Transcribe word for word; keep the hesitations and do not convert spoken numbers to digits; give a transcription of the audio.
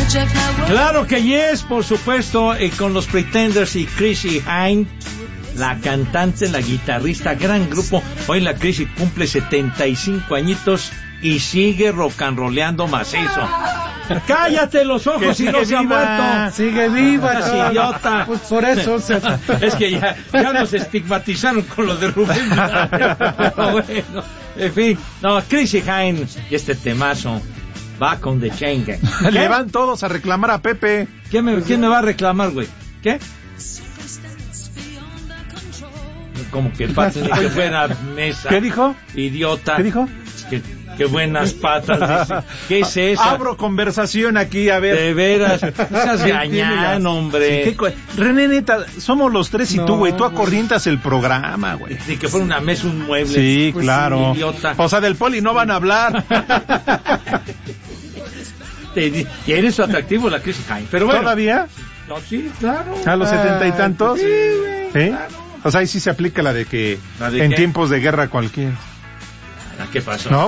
Claro que yes, por supuesto, eh, con los Pretenders y Chrissy Hynde, la cantante, la guitarrista, gran grupo. Hoy la Chrissy cumple setenta y cinco añitos y sigue rock and roleando macizo. Cállate los ojos y no se ha muerto. Sigue viva, es idiota. Pues por eso se... Es que ya, ya nos estigmatizaron con lo de Rubén. Pero bueno, en fin, no, Chrissy Hynde y este temazo va con The Chain Gang. Le van todos a reclamar a Pepe. ¿Quién me, ¿quién me va a reclamar, güey? ¿Qué? Como que pasa, ni que fuera mesa. ¿Qué dijo? Idiota. ¿Qué dijo? Que, qué buenas patas. Dice. ¿Qué es eso? Abro conversación aquí, a ver. De veras. Esas gañán, hombre. Sí, ¿qué, René, neta, somos los tres y no, tú, güey. Tú no. acorrientas el programa, güey. Ni que fuera una mesa, un mueble. Sí, Pues, claro. Idiota. O sea, del poli no van a hablar. Tiene su atractivo la Chrissy Hynde. Pero bueno. ¿Todavía? No, sí, claro. ¿A los setenta y Ah, tantos? Sí, güey. ¿Sí? Claro. O sea, ahí sí se aplica la de que ¿La de en qué? tiempos de guerra cualquiera. ¿Qué pasó? No,